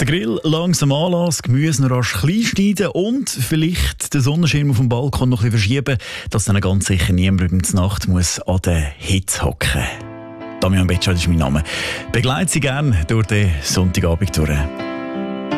Den Grill langsam anlassen, Gemüse noch rasch klein schneiden und vielleicht den Sonnenschirm auf dem Balkon noch ein bisschen verschieben, dass dann ganz sicher niemand über die Nacht muss an der Hitze hocken. Damian Betschart ist mein Name. Begleite Sie gerne durch den Sonntagabend durch.